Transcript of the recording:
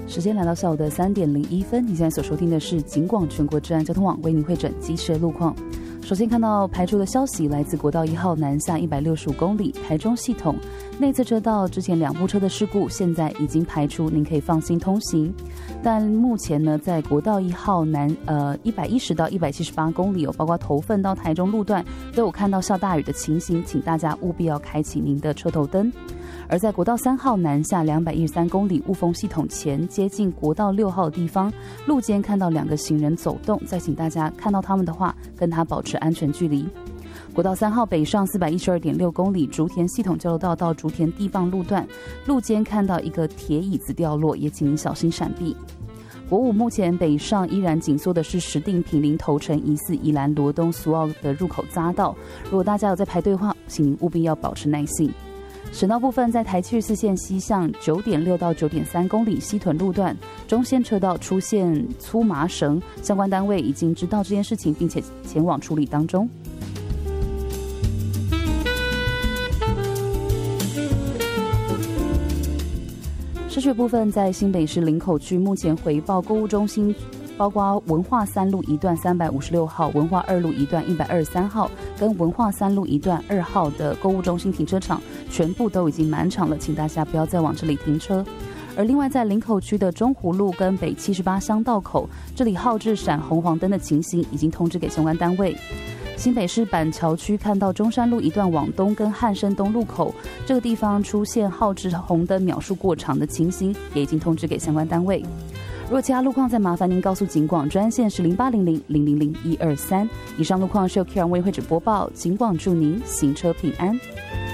时间来到下午的3点01分，你现在所收听的是警广全国治安交通网为您汇整即时的路况。首先看到排除的消息，来自国道1号南下165公里，台中系统内侧车道之前2部车的事故，现在已经排除，您可以放心通行。但目前呢，在国道1号南110到178公里包括头份到台中路段都有看到下大雨的情形，请大家务必要开启您的车头灯。而在国道3号南下213公里雾峰系统前接近国道6号的地方，路肩看到2个行人走动，再请大家看到他们的话，跟他保持安全距离。国道3号北上412.6公里竹田系统交流道到竹田地磅路段，路肩看到一个铁椅子掉落，也请您小心闪避。国5目前北上依然紧缩的是石碇坪林头城疑似宜兰罗东苏澳的入口匝道，如果大家有在排队的话，请您务必要保持耐性。省道部分，在台74线西向9.6到9.3公里西屯路段，中线车道出现粗麻绳，相关单位已经知道这件事情，并且前往处理当中。市区部分，在新北市林口区，目前回报购物中心包括文化3路一段356号、文化2路一段123号跟文化3路一段2号的购物中心停车场，全部都已经满场了，请大家不要再往这里停车。而另外在林口区的中湖路跟北78乡道口，这里号志闪红黄灯的情形已经通知给相关单位。新北市板桥区看到中山路一段往东跟汉生东路口这个地方出现号志红灯秒数过长的情形，也已经通知给相关单位。若其他路况，再麻烦您告诉警广专线是0800-000-123。以上路况是由 Karen 为会址播报，警广祝您行车平安。